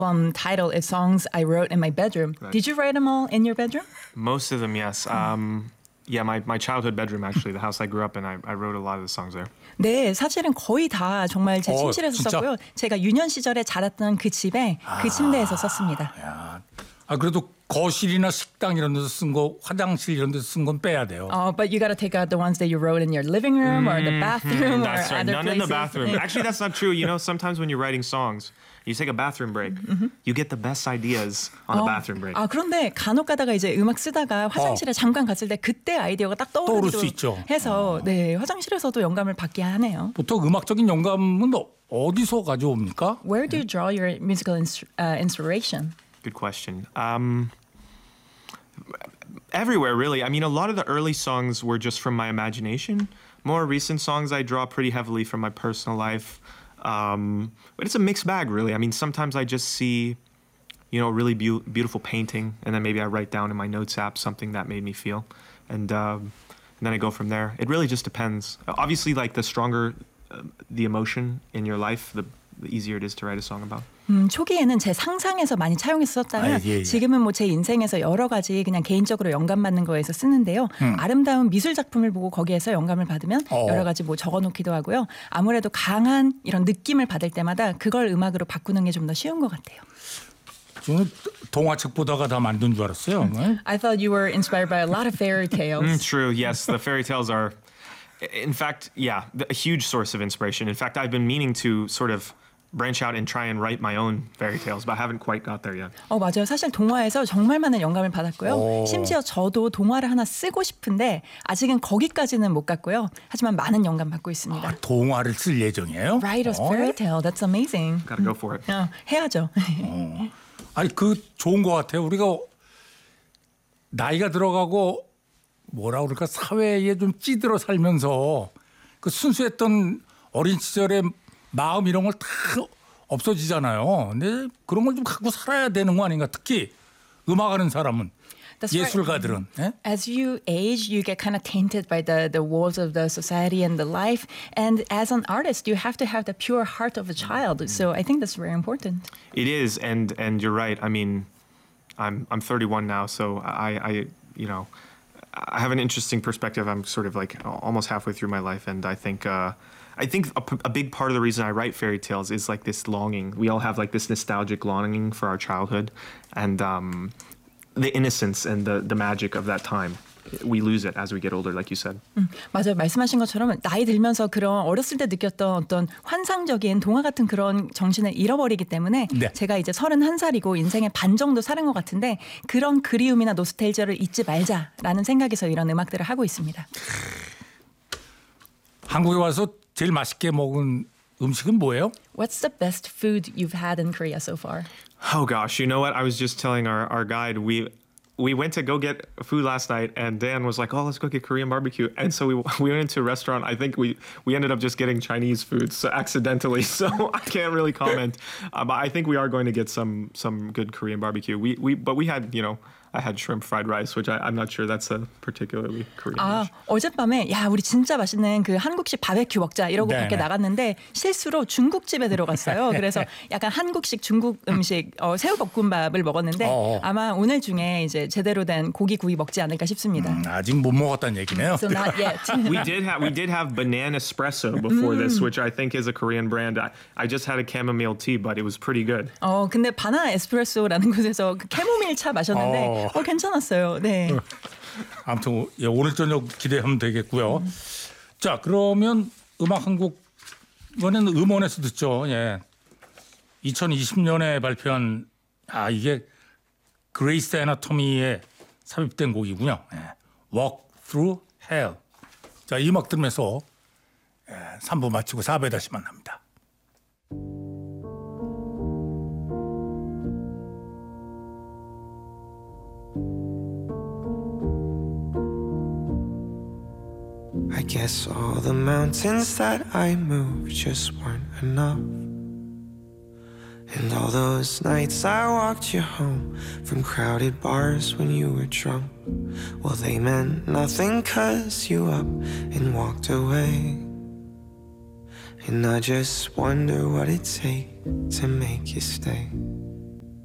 title is Songs I Wrote in My Bedroom. Right. Did you write them all in your bedroom? Most of them, yes. Yeah, my childhood bedroom, actually, the house I grew up in, I wrote a lot of the songs there. 네, 사실은 거의 다 정말 제 침실에서 진짜? 썼고요. 제가 유년 시절에 자랐던 그 집에 그 침대에서 썼습니다. 그래도 거실이나 식당 이런 데서 쓴 거, 화장실 이런 데서 쓴 건 빼야 돼요. But you got to take out the ones that you wrote in your living room or the bathroom or That's right, other none places. in the bathroom. Actually, that's not true. You know, sometimes when you're writing songs, you take a bathroom break, you get the best ideas on a bathroom break. 그런데 간혹 가다가 이제 음악 쓰다가 화장실에 잠깐 갔을 때 그때 아이디어가 딱 떠오를 수 떠오르기도 있죠. 해서 네, 화장실에서도 영감을 받게 하네요. 보통 음악적인 영감은 어디서 가져옵니까? Where do you draw your musical inspiration? Good question. Everywhere, really. I mean, a lot of the early songs were just from my imagination. More recent songs I draw pretty heavily from my personal life. But it's a mixed bag, really. I mean, sometimes I just see, you know, a really beautiful painting, and then maybe I write down in my notes app something that made me feel. And then I go from there. It really just depends. Obviously, like the stronger the emotion in your life, the easier it is to write a song about. 초기에는 제 상상에서 많이 차용해서 썼다면 예. 지금은 뭐 제 인생에서 여러 가지 그냥 개인적으로 영감 받는 거에서 쓰는데요. 아름다운 미술 작품을 보고 거기에서 영감을 받으면 여러 가지 뭐 적어놓기도 하고요. 아무래도 강한 이런 느낌을 받을 때마다 그걸 음악으로 바꾸는 게 좀 더 쉬운 것 같아요. 저는 동화책 보다가 다 만든 줄 알았어요. I thought you were inspired by a lot of fairy tales. True, yes. The fairy tales are, in fact, a huge source of inspiration. In fact, I've been meaning to sort of branch out and try and write my own fairy tales, but I haven't quite got there yet. 맞아요. 사실 동화에서 정말 많은 영감을 받았고요. 심지어 저도 동화를 하나 쓰고 싶은데 아직은 거기까지는 못 갔고요. 하지만 많은 영감 받고 있습니다. 동화를 쓸 예정이에요? Write a fairy tale. That's amazing. Gotta go for it. 해야죠. 아니 좋은 것 같아요. 우리가 나이가 들어가고 뭐라 그럴까 사회에 좀 찌들어 살면서 그 순수했던 어린 시절의 마음 이런 걸 다 없어지잖아요. 근데 그런 걸 좀 갖고 살아야 되는 거 아닌가? 특히 음악하는 사람은. That's 예술가들은. right. As you age, you get kind of tainted by the walls of the society and the life. And as an artist, you have to have the pure heart of a child. So I think that's very important. It is, and you're right. I mean, I'm 31 now, so I you know, I have an interesting perspective. I'm sort of like almost halfway through my life, and I think a big part of the reason I write fairy tales is like this longing. We all have like this nostalgic longing for our childhood, and the innocence and the magic of that time. We lose it as we get older, like you said. 맞아요. 말씀하신 것처럼 나이 들면서 그런 어렸을 때 느꼈던 어떤 환상적인 동화 같은 그런 정신을 잃어버리기 때문에 네. 제가 이제 31살이고 인생의 반 정도 살은 것 같은데 그런 그리움이나 노스텔지아를 잊지 말자라는 생각에서 이런 음악들을 하고 있습니다. 한국에 와서 제일 맛있게 먹은 음식은 뭐예요? What's the best food you've had in Korea so far? Oh gosh, you know what? I was just telling our guide we went to go get food last night, and Dan was like, "Oh, let's go get Korean barbecue." And so we went into a restaurant. I think we ended up just getting Chinese food, so accidentally. So I can't really comment. But I think we are going to get some good Korean barbecue. But we had, you know, I had shrimp fried rice, which I'm not sure that's a particularly Korean dish. 어젯밤에 우리 진짜 맛있는 그 한국식 바베큐 먹자 이러고 밖에 나갔는데 실수로 중국집에 들어갔어요. 그래서 약간 한국식 중국 음식 새우볶음밥을 먹었는데 아마 오늘 중에 이제 제대로 된 고기 구이 먹지 않을까 싶습니다. 아직 못 먹었다는 얘기네요. So not yet. we did have Banana Espresso before this, which I think is a Korean brand. I just had a chamomile tea, but it was pretty good. 근데 바나나 에스프레소라는 곳에서 그 캐모밀 차 마셨는데 괜찮았어요. 네. 아무튼 오늘 저녁 기대하면 되겠고요. 자, 그러면 음악 한 곡 이번에는 음원에서 듣죠. 2020년에 발표한 이게 그레이스 애나토미에 삽입된 곡이군요. Walk Through Hell. 자, 이 음악 들으면서 3부 마치고 4부에 다시 만납니다. I guess all the mountains that I moved just weren't enough. And all those nights I walked you home from crowded bars when you were drunk, well, they meant nothing 'cause you up and walked away. And I just wonder what it'd take to make you stay.